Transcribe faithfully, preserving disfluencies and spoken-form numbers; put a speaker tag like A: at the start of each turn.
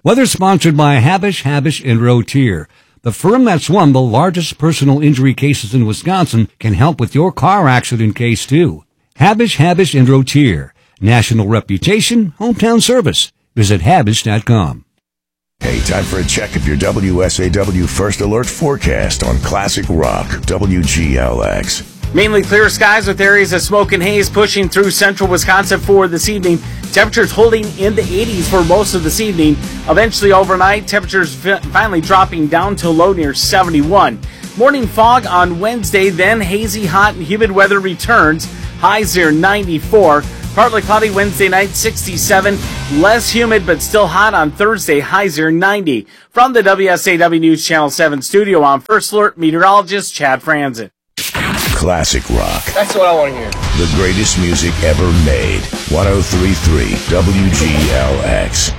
A: Weather sponsored by Habish, Habish, and Rotier. The firm that's won the largest personal injury cases in Wisconsin can help with your car accident case, too. Habish, Habish, and Rotier. National reputation, hometown service. Visit Habish dot com.
B: Hey, time for a check of your W S A W First Alert forecast on Classic Rock, W G L X.
C: Mainly clear skies with areas of smoke and haze pushing through central Wisconsin for this evening. Temperatures holding in the eighties for most of this evening. Eventually overnight, temperatures finally dropping down to low near seventy-one. Morning fog on Wednesday, then hazy, hot, and humid weather returns. Highs near ninety-four. Partly cloudy Wednesday night, sixty-seven. Less humid but still hot on Thursday, highs near ninety. From the W S A W News Channel seven studio, I'm First Alert meteorologist Chad Franzen.
B: Classic Rock.
D: That's what I want to hear.
B: The greatest music ever made. one oh three point three W G L X.